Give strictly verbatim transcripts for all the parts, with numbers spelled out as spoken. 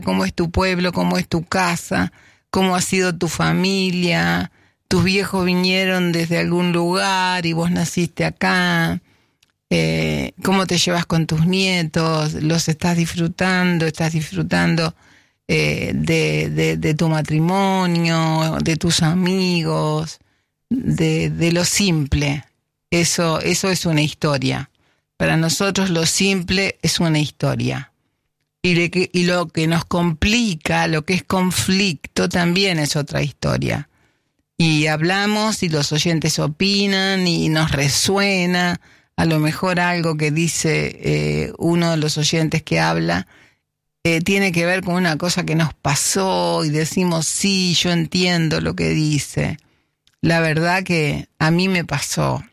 cómo es tu pueblo, cómo es tu casa, cómo ha sido tu familia, tus viejos vinieron desde algún lugar y vos naciste acá, eh, cómo te llevas con tus nietos, los estás disfrutando, estás disfrutando eh, de, de, de tu matrimonio, de tus amigos, de, de lo simple. Eso, eso es una historia. Para nosotros lo simple es una historia. Y, de que, y lo que nos complica, lo que es conflicto, también es otra historia. Y hablamos y los oyentes opinan y nos resuena a lo mejor algo que dice eh, uno de los oyentes que habla, eh, tiene que ver con una cosa que nos pasó y decimos, sí, yo entiendo lo que dice. La verdad que a mí me pasó.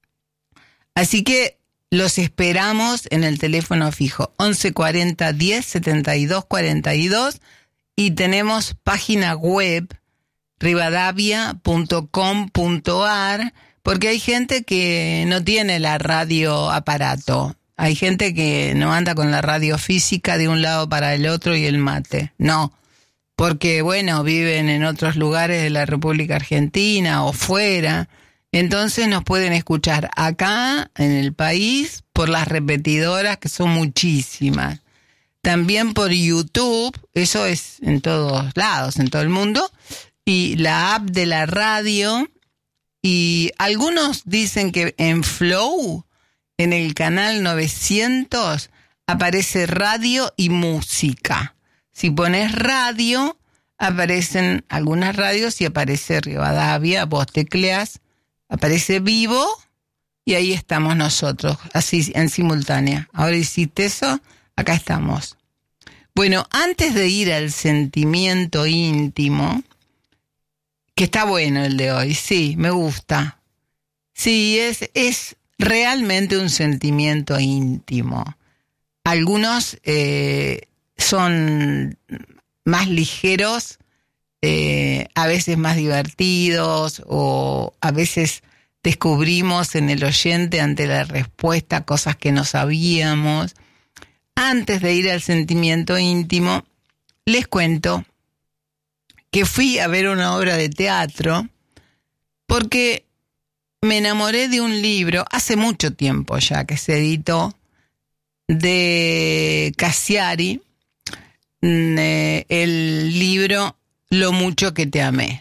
Así que los esperamos en el teléfono fijo once cuarenta diez setenta y dos cuarenta y dos y tenemos página web rivadavia punto com punto ar porque hay gente que no tiene la radio aparato. Hay gente que no anda con la radio física de un lado para el otro y el mate. No, porque bueno, viven en otros lugares de la República Argentina o fuera. Entonces nos pueden escuchar acá en el país por las repetidoras, que son muchísimas. También por YouTube, eso es en todos lados, en todo el mundo. Y la app de la radio. Y algunos dicen que en Flow, en el canal novecientos, aparece radio y música. Si pones radio, aparecen algunas radios y aparece Rivadavia, vos tecleas, aparece vivo y ahí estamos nosotros, así en simultánea. Ahora hiciste eso, acá estamos. Bueno, antes de ir al sentimiento íntimo, que está bueno el de hoy, sí, me gusta. Sí, es, es realmente un sentimiento íntimo. Algunos eh, son más ligeros, eh, a veces más divertidos, o a veces descubrimos en el oyente ante la respuesta cosas que no sabíamos. Antes de ir al sentimiento íntimo, les cuento que fui a ver una obra de teatro porque me enamoré de un libro hace mucho tiempo ya que se editó de Cassiari, el libro Lo mucho que te amé.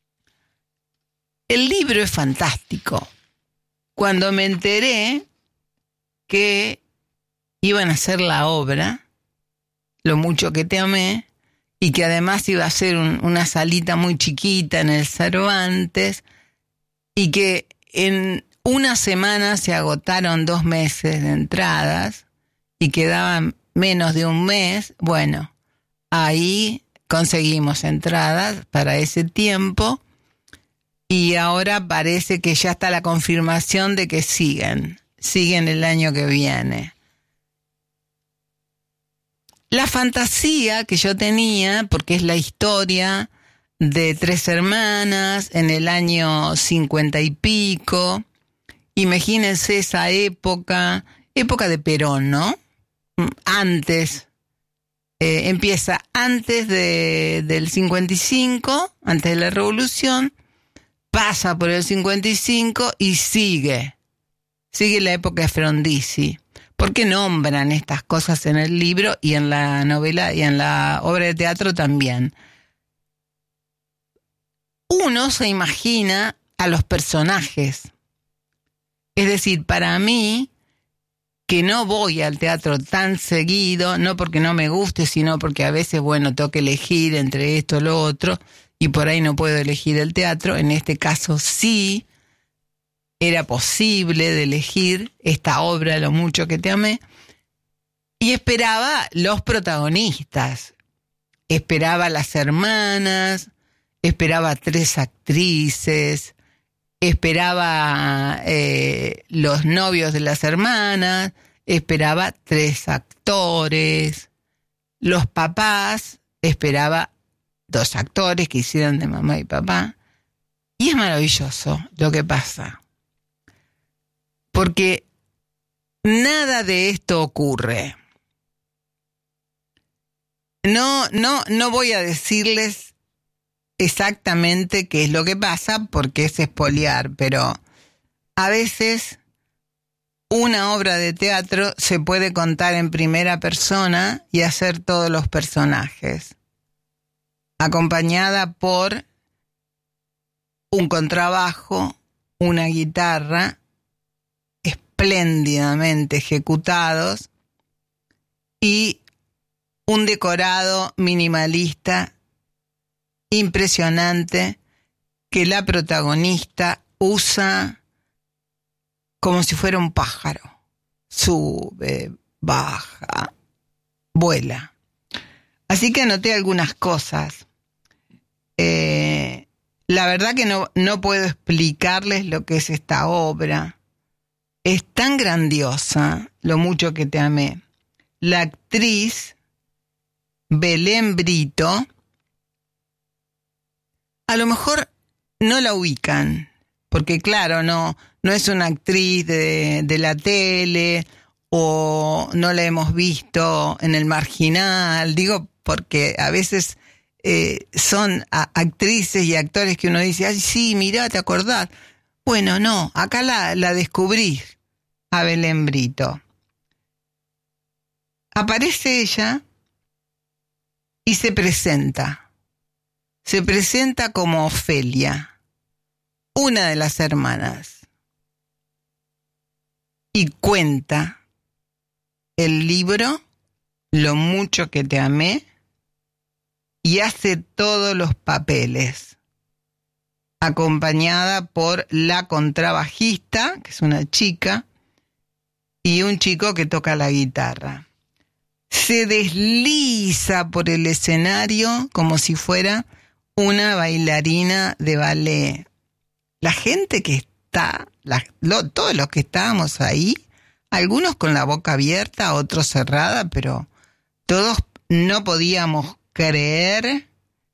El libro es fantástico. Cuando me enteré que iban a hacer la obra Lo mucho que te amé, y que además iba a ser un, una salita muy chiquita en el Cervantes, y que en una semana se agotaron dos meses de entradas y quedaban menos de un mes, bueno, ahí conseguimos entradas para ese tiempo y ahora parece que ya está la confirmación de que siguen, siguen el año que viene. La fantasía que yo tenía, porque es la historia de tres hermanas en el año cincuenta y pico, imagínense esa época, época de Perón, ¿no? Antes, eh, empieza antes de, del cincuenta y cinco, antes de la Revolución, pasa por el cincuenta y cinco y sigue, sigue la época de Frondizi. ¿Por qué nombran estas cosas en el libro y en la novela y en la obra de teatro también? Uno se imagina a los personajes. Es decir, para mí, que no voy al teatro tan seguido, no porque no me guste, sino porque a veces, bueno, tengo que elegir entre esto o lo otro, y por ahí no puedo elegir el teatro. En este caso sí, era posible de elegir esta obra, Lo mucho que te amé, y esperaba los protagonistas, esperaba las hermanas, esperaba tres actrices, esperaba eh, los novios de las hermanas, esperaba tres actores, los papás, esperaba dos actores que hicieran de mamá y papá, y es maravilloso lo que pasa. Porque nada de esto ocurre. no, no, no voy a decirles exactamente qué es lo que pasa porque es espoliar, pero a veces una obra de teatro se puede contar en primera persona y hacer todos los personajes, acompañada por un contrabajo, una guitarra, espléndidamente ejecutados, y un decorado minimalista impresionante que la protagonista usa como si fuera un pájaro. Sube, baja, vuela. Así que anoté algunas cosas. Eh, la verdad que no, no puedo explicarles lo que es esta obra. Es tan grandiosa, Lo mucho que te amé. La actriz Belén Brito, a lo mejor no la ubican, porque claro, no, no es una actriz de, de la tele, o no la hemos visto en El Marginal, digo, porque a veces eh, son a, actrices y actores que uno dice, ay, sí, mirá, ¿te acordás? Bueno, no, acá la, la descubrí a Belén Brito. Aparece ella y se presenta. Se presenta como Ofelia, una de las hermanas, y cuenta el libro Lo mucho que te amé y hace todos los papeles, acompañada por la contrabajista, que es una chica, y un chico que toca la guitarra. Se desliza por el escenario como si fuera una bailarina de ballet. La gente que está, la, lo, todos los que estábamos ahí, algunos con la boca abierta, otros cerrada, pero todos no podíamos creer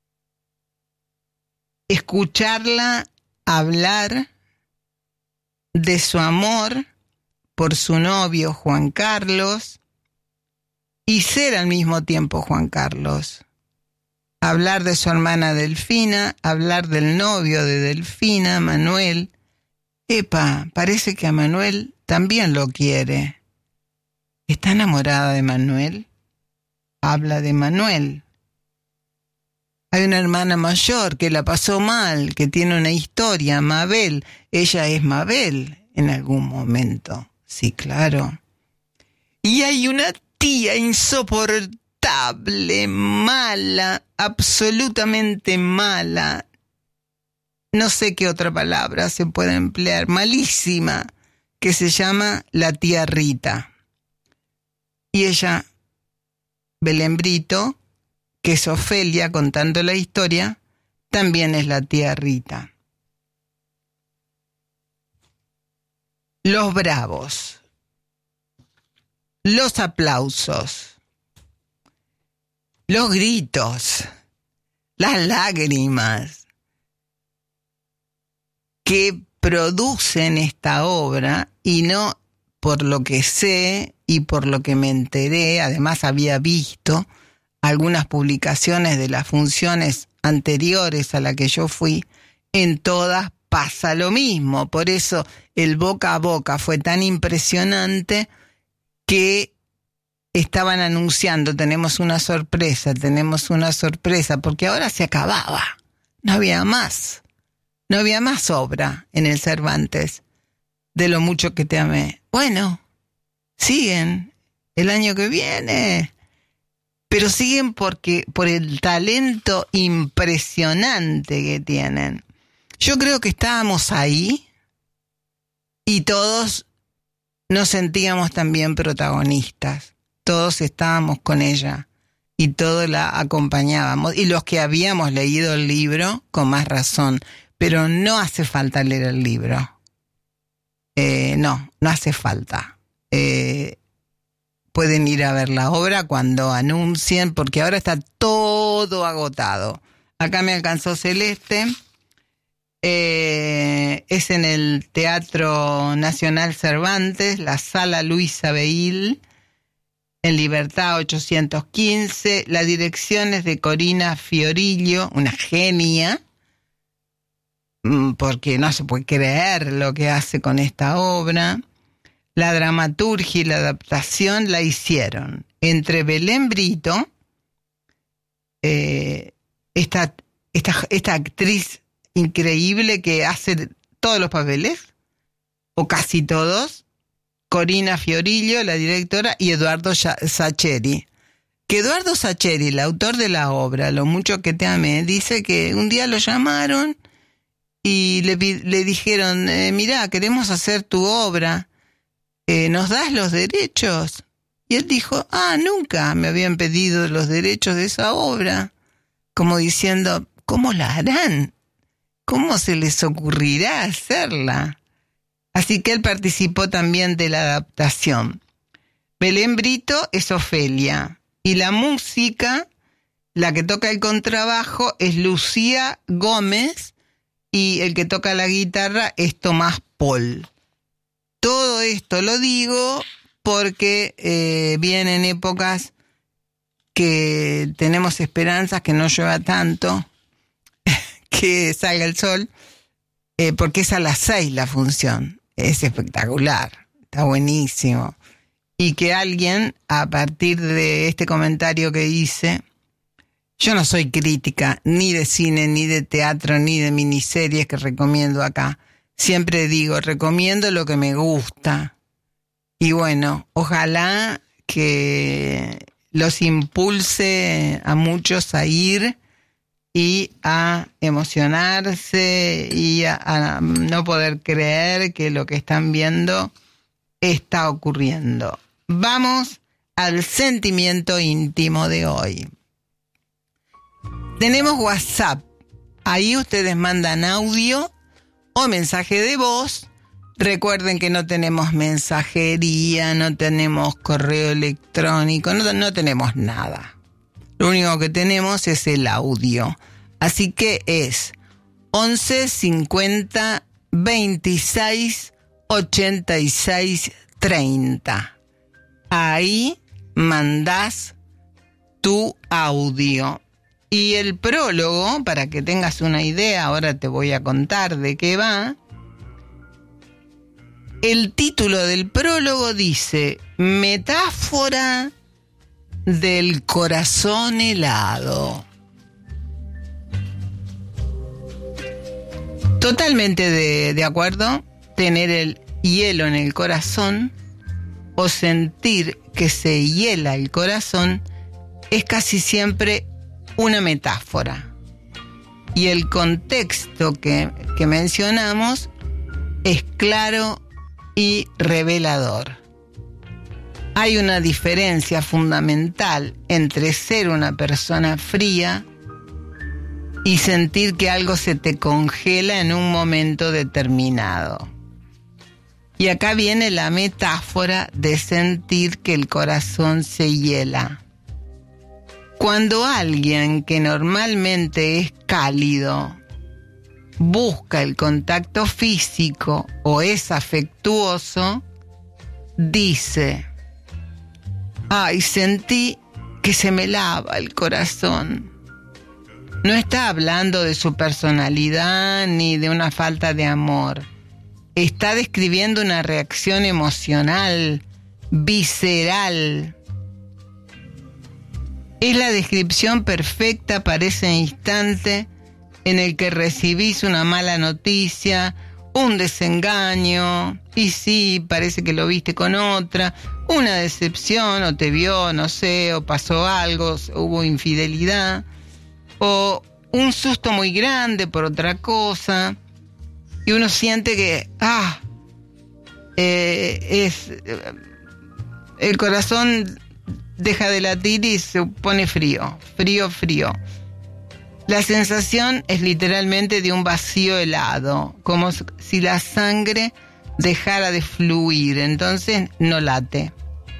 escucharla hablar de su amor por su novio Juan Carlos y ser al mismo tiempo Juan Carlos. Hablar de su hermana Delfina, hablar del novio de Delfina, Manuel. Epa, parece que a Manuel también lo quiere. ¿Está enamorada de Manuel? Habla de Manuel. Hay una hermana mayor que la pasó mal, que tiene una historia, Mabel. Ella es Mabel en algún momento. Sí, claro. Y hay una tía insoportable, mala, absolutamente mala. No sé qué otra palabra se puede emplear, malísima, que se llama la tía Rita. Y ella, Belén Brito, que es Ofelia contando la historia, también es la tía Rita. Los bravos, los aplausos, los gritos, las lágrimas que producen esta obra, y no por lo que sé y por lo que me enteré, además había visto algunas publicaciones de las funciones anteriores a la que yo fui, en todas pasa lo mismo. Por eso el boca a boca fue tan impresionante que estaban anunciando, tenemos una sorpresa, tenemos una sorpresa, porque ahora se acababa, no había más, no había más obra en el Cervantes de Lo mucho que te amé. Bueno, siguen el año que viene, pero siguen porque por el talento impresionante que tienen. Yo creo que estábamos ahí y todos nos sentíamos también protagonistas. Todos estábamos con ella y todos la acompañábamos. Y los que habíamos leído el libro, con más razón. Pero no hace falta leer el libro. Eh, no, no hace falta. Eh, pueden ir a ver la obra cuando anuncien, porque ahora está todo agotado. Acá me alcanzó Celeste. Eh, es en el Teatro Nacional Cervantes, la Sala Luisa Beil, en Libertad ochocientos quince. La dirección es de Corina Fiorillo, una genia, porque no se puede creer lo que hace con esta obra. La dramaturgia y la adaptación la hicieron entre Belén Brito, eh, esta, esta, esta actriz increíble que hace todos los papeles, o casi todos, Corina Fiorillo, la directora, y Eduardo Sacheri. Que Eduardo Sacheri, el autor de la obra Lo mucho que te amé, dice que un día lo llamaron y le, le dijeron, eh, mirá, queremos hacer tu obra, eh, ¿nos das los derechos? Y él dijo, ah, nunca me habían pedido los derechos de esa obra. Como diciendo, ¿cómo la harán? ¿Cómo se les ocurrirá hacerla? Así que él participó también de la adaptación. Belén Brito es Ofelia. Y la música, la que toca el contrabajo, es Lucía Gómez. Y el que toca la guitarra es Tomás Paul. Todo esto lo digo porque eh, vienen épocas que tenemos esperanzas que no llueva tanto, que salga el sol, eh, porque es a las seis la función. Es espectacular, está buenísimo. Y que alguien, a partir de este comentario que hice, yo no soy crítica ni de cine, ni de teatro, ni de miniseries que recomiendo acá. Siempre digo, recomiendo lo que me gusta. Y bueno, ojalá que los impulse a muchos a ir y a emocionarse y a, a no poder creer que lo que están viendo está ocurriendo. Vamos al sentimiento íntimo de hoy. Tenemos WhatsApp. Ahí ustedes mandan audio o mensaje de voz. Recuerden que no tenemos mensajería, no tenemos correo electrónico, no, no tenemos nada. Lo único que tenemos es el audio. Así que es once cincuenta veintiséis ochenta y seis treinta. Ahí mandás tu audio. Y el prólogo, para que tengas una idea, ahora te voy a contar de qué va. El título del prólogo dice, metáfora del corazón helado. Totalmente de, de acuerdo, tener el hielo en el corazón o sentir que se hiela el corazón es casi siempre una metáfora. Y el contexto que, que mencionamos es claro y revelador. Hay una diferencia fundamental entre ser una persona fría y sentir que algo se te congela en un momento determinado. Y acá viene la metáfora de sentir que el corazón se hiela. Cuando alguien que normalmente es cálido busca el contacto físico o es afectuoso, dice, ay, sentí que se me lava el corazón. No está hablando de su personalidad ni de una falta de amor. Está describiendo una reacción emocional, visceral. Es la descripción perfecta para ese instante en el que recibís una mala noticia, un desengaño, y sí, parece que lo viste con otra, una decepción, o te vio, no sé, o pasó algo, hubo infidelidad, o un susto muy grande por otra cosa, y uno siente que, ah, eh, es, el corazón deja de latir y se pone frío, frío, frío. La sensación es literalmente de un vacío helado, como si la sangre dejara de fluir, entonces no late.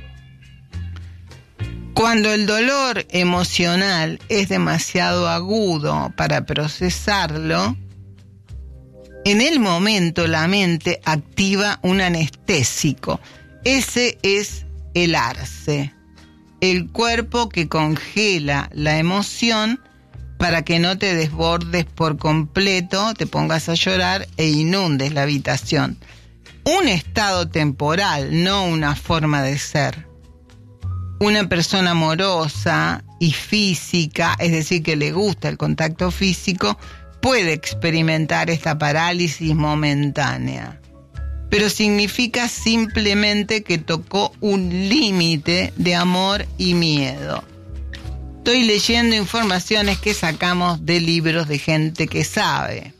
Cuando el dolor emocional es demasiado agudo para procesarlo, en el momento la mente activa un anestésico. Ese es el arce. el cuerpo que congela la emoción para que no te desbordes por completo, te pongas a llorar e inundes la habitación. Un estado temporal, no una forma de ser. Una persona amorosa y física, es decir, que le gusta el contacto físico, puede experimentar esta parálisis momentánea. Pero significa simplemente que tocó un límite de amor y miedo. Estoy leyendo informaciones que sacamos de libros de gente que sabe.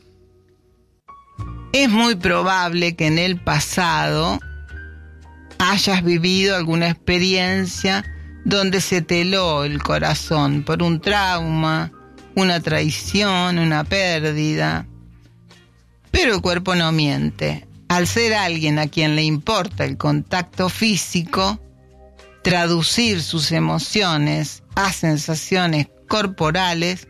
Es muy probable que en el pasado hayas vivido alguna experiencia donde se te heló el corazón por un trauma, una traición, una pérdida. Pero el cuerpo no miente. Al ser alguien a quien le importa el contacto físico, traducir sus emociones a sensaciones corporales,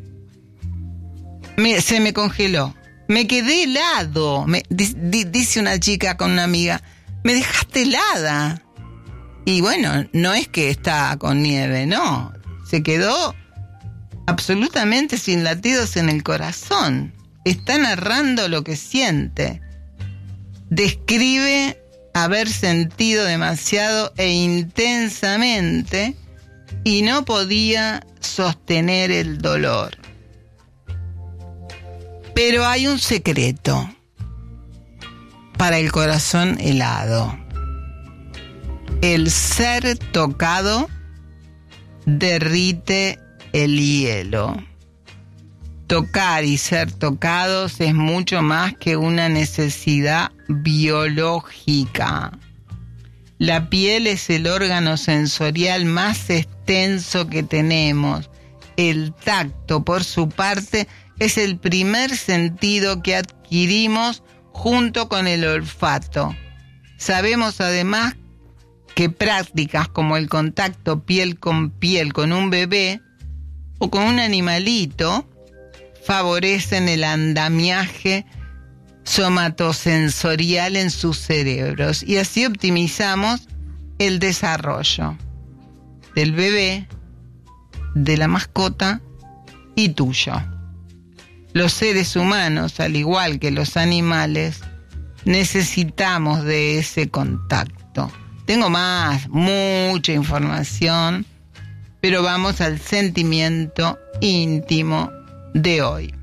me, se me congeló. Me quedé helado. Me, di, di, dice una chica con una amiga, me dejaste helada. Y bueno, no es que está con nieve, no. Se quedó absolutamente sin latidos en el corazón. Está narrando lo que siente. Describe haber sentido demasiado e intensamente y no podía sostener el dolor. Pero hay un secreto para el corazón helado. El ser tocado derrite el hielo. Tocar y ser tocados es mucho más que una necesidad biológica. La piel es el órgano sensorial más extenso que tenemos. El tacto, por su parte, es el primer sentido que adquirimos junto con el olfato. Sabemos además que prácticas como el contacto piel con piel con un bebé o con un animalito favorecen el andamiaje somatosensorial en sus cerebros y así optimizamos el desarrollo del bebé, de la mascota y tuyo. Los seres humanos, al igual que los animales, necesitamos de ese contacto. Tengo más, mucha información, pero vamos al sentimiento íntimo de hoy.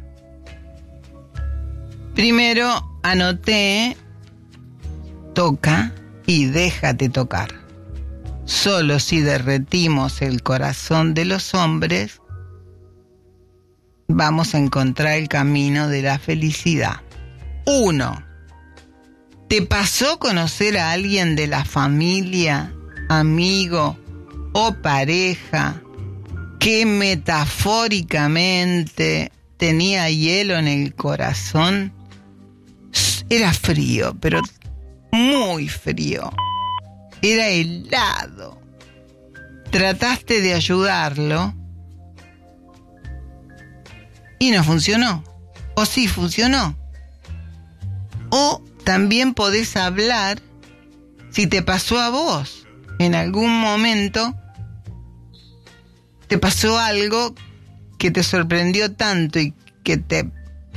Primero anoté, toca y déjate tocar. Solo si derretimos el corazón de los hombres, vamos a encontrar el camino de la felicidad. Uno, ¿te pasó conocer a alguien de la familia, amigo o pareja que metafóricamente tenía hielo en el corazón? Era frío, pero muy frío. Era helado. Trataste de ayudarlo y no funcionó. O sí funcionó. O también podés hablar si te pasó a vos. En algún momento te pasó algo que te sorprendió tanto y que te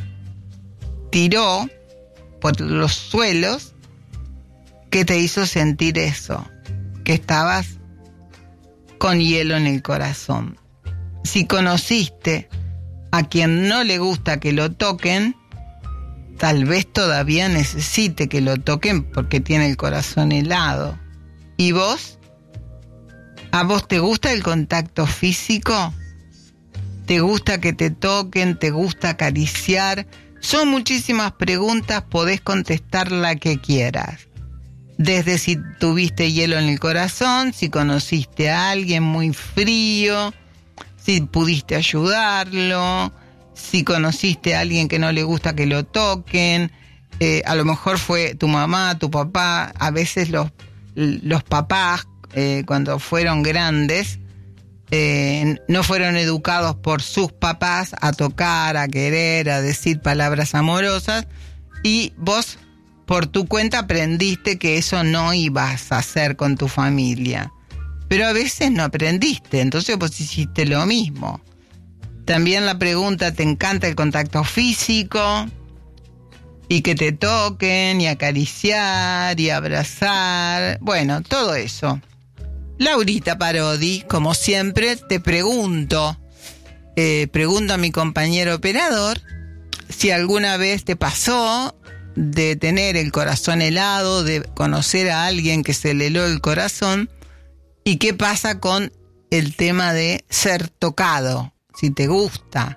tiró por los suelos que te hizo sentir eso, que estabas con hielo en el corazón. Si conociste a quien no le gusta que lo toquen, tal vez todavía necesite que lo toquen porque tiene el corazón helado. ¿Y vos? ¿A vos te gusta el contacto físico? ¿Te gusta que te toquen? ¿Te gusta acariciar? Son muchísimas preguntas, podés contestar la que quieras. Desde si tuviste hielo en el corazón, si conociste a alguien muy frío, si pudiste ayudarlo, si conociste a alguien que no le gusta que lo toquen, eh, a lo mejor fue tu mamá, tu papá. A veces los, los papás, eh, cuando fueron grandes, eh, no fueron educados por sus papás a tocar, a querer, a decir palabras amorosas, y vos por tu cuenta aprendiste que eso no ibas a hacer con tu familia. pero a veces no aprendiste, entonces vos hiciste lo mismo. También la pregunta, ¿te encanta el contacto físico? Y que te toquen, y acariciar, y abrazar, bueno, todo eso. Laurita Parodi, como siempre, te pregunto, eh, pregunto a mi compañero operador, si alguna vez te pasó de tener el corazón helado, de conocer a alguien que se le heló el corazón, y qué pasa con el tema de ser tocado, si te gusta.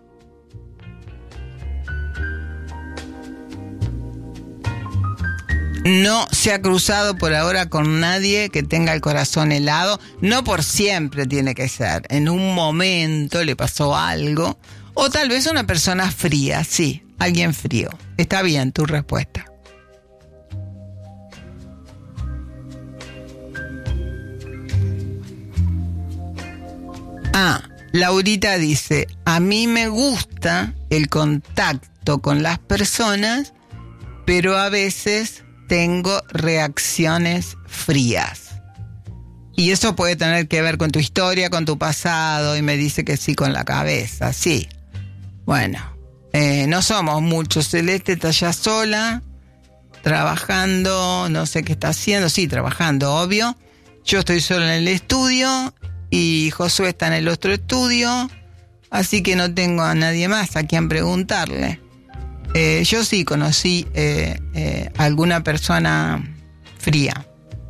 No se ha cruzado por ahora con nadie que tenga el corazón helado. No por siempre tiene que ser. En un momento le pasó algo. O tal vez una persona fría, sí, alguien frío. Está bien tu respuesta. Ah, Laurita dice, a mí me gusta el contacto con las personas, pero a veces tengo reacciones frías. Y eso puede tener que ver con tu historia, con tu pasado, y me dice que sí con la cabeza, sí. Bueno, eh, no somos muchos. Celeste está allá sola, trabajando, no sé qué está haciendo, sí, trabajando, obvio. Yo estoy sola en el estudio, y Josué está en el otro estudio, así que no tengo a nadie más a quien preguntarle. Eh, yo sí conocí eh, eh, alguna persona fría.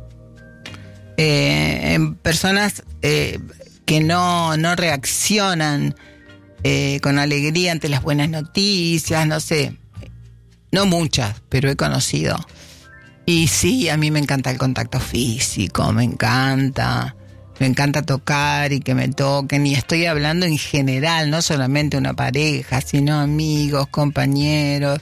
Eh, en personas eh, que no, no reaccionan eh, con alegría ante las buenas noticias, no sé. No muchas, pero he conocido. Y sí, a mí me encanta el contacto físico, me encanta. Me encanta tocar y que me toquen, y estoy hablando en general, no solamente una pareja, sino amigos, compañeros,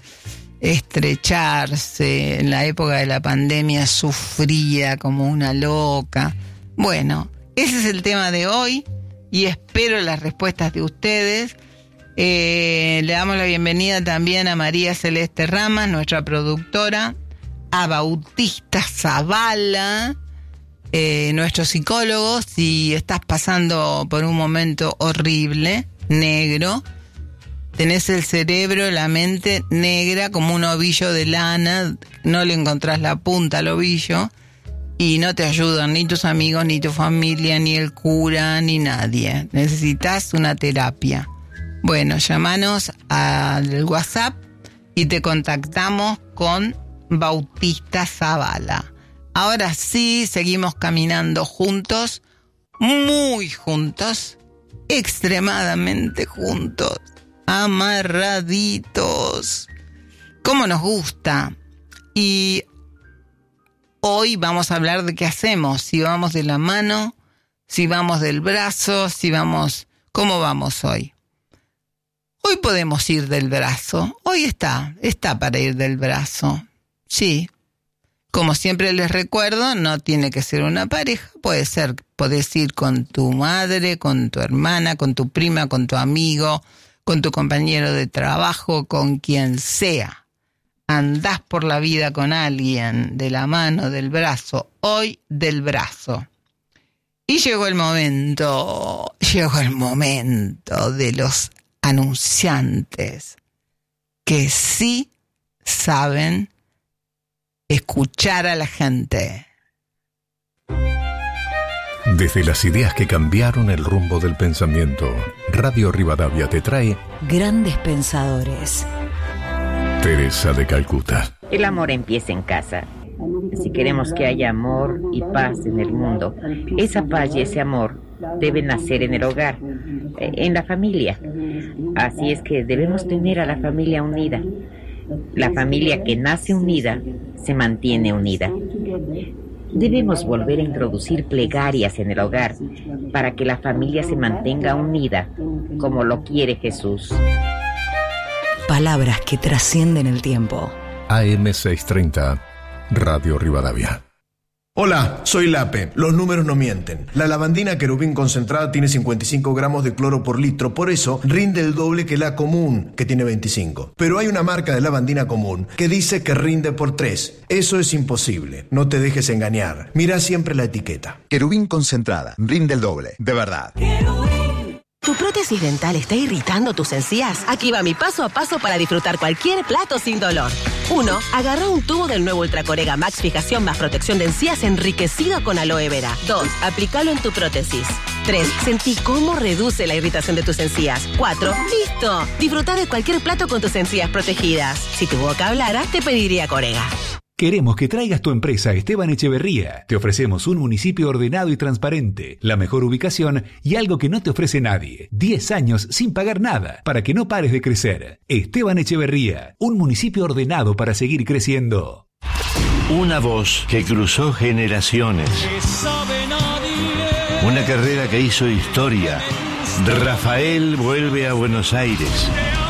estrecharse. En la época de la pandemia sufría como una loca. Bueno, ese es el tema de hoy y espero las respuestas de ustedes. Eh, le damos la bienvenida también a María Celeste Ramas, nuestra productora, a Bautista Zavala, Eh, nuestro psicólogo. Si estás pasando por un momento horrible, negro, tenés el cerebro, la mente negra como un ovillo de lana, no le encontrás la punta al ovillo y no te ayudan ni tus amigos, ni tu familia, ni el cura, ni nadie. Necesitas una terapia. Bueno, llámanos al WhatsApp y te contactamos con Bautista Zavala. Ahora sí, seguimos caminando juntos, muy juntos, extremadamente juntos, amarraditos. ¿Cómo nos gusta? Y hoy vamos a hablar de qué hacemos, si vamos de la mano, si vamos del brazo, si vamos... ¿Cómo vamos hoy? Hoy podemos ir del brazo, hoy está, está para ir del brazo, sí. Como siempre les recuerdo, no tiene que ser una pareja, puede ser, podés ir con tu madre, con tu hermana, con tu prima, con tu amigo, con tu compañero de trabajo, con quien sea. Andás por la vida con alguien, de la mano, del brazo, hoy del brazo. Y llegó el momento, llegó el momento de los anunciantes que sí saben escuchar a la gente. Desde las ideas que cambiaron el rumbo del pensamiento, Radio Rivadavia te trae Grandes Pensadores. Teresa de Calcuta. El amor empieza en casa. Si queremos que haya amor y paz en el mundo, esa paz y ese amor deben nacer en el hogar, en la familia. Así es que debemos tener a la familia unida. La familia que nace unida se mantiene unida. Debemos volver a introducir plegarias en el hogar para que la familia se mantenga unida, como lo quiere Jesús. Palabras que trascienden el tiempo. A M seiscientos treinta, Radio Rivadavia. Hola, soy Lape. Los números no mienten. La lavandina querubín concentrada tiene cincuenta y cinco gramos de cloro por litro, por eso rinde el doble que la común, que tiene veinticinco. Pero hay una marca de lavandina común que dice que rinde por tres. Eso es imposible. No te dejes engañar. Mira siempre la etiqueta. Querubín concentrada. Rinde el doble. De verdad. ¿Tu prótesis dental está irritando tus encías? Aquí va mi paso a paso para disfrutar cualquier plato sin dolor. uno. Agarra un tubo del nuevo Ultracorega Max Fijación más protección de encías enriquecido con aloe vera. dos. Aplícalo en tu prótesis. tres. Sentí cómo reduce la irritación de tus encías. cuatro. ¡Listo! Disfrutar de cualquier plato con tus encías protegidas. Si tu boca hablara, te pediría Corega. Queremos que traigas tu empresa a Esteban Echeverría. Te ofrecemos un municipio ordenado y transparente, la mejor ubicación y algo que no te ofrece nadie. diez años sin pagar nada, para que no pares de crecer. Esteban Echeverría, un municipio ordenado para seguir creciendo. Una voz que cruzó generaciones. Una carrera que hizo historia. Rafael vuelve a Buenos Aires.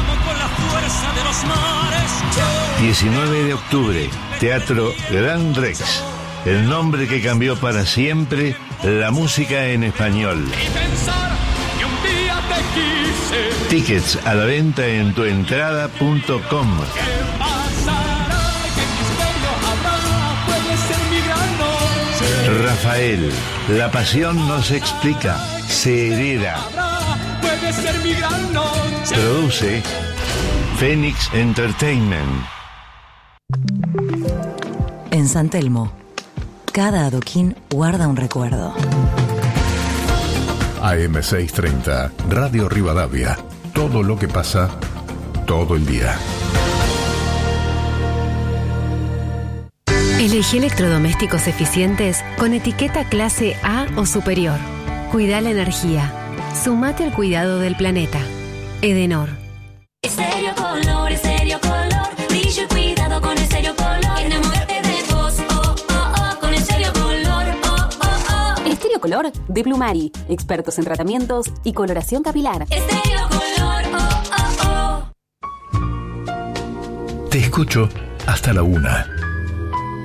diecinueve de octubre, Teatro Gran Rex. El nombre que cambió para siempre la música en español. Tickets a la venta en tuentrada punto com. Rafael, la pasión no se explica, se hereda. Produce Phoenix Entertainment. En San Telmo, cada adoquín guarda un recuerdo. A M seiscientos treinta, Radio Rivadavia. Todo lo que pasa, todo el día. Elegí electrodomésticos eficientes con etiqueta clase A o superior. Cuida la energía. Sumate al cuidado del planeta. Edenor. Estéreo Color, Estéreo Color, brillo y cuidado con Estéreo Color. Enamórate de vos, oh, oh, oh, con Estéreo Color, oh, oh, oh. Estéreo Color de Plumari, expertos en tratamientos y coloración capilar. Estéreo Color, oh, oh, oh. Te escucho hasta la una.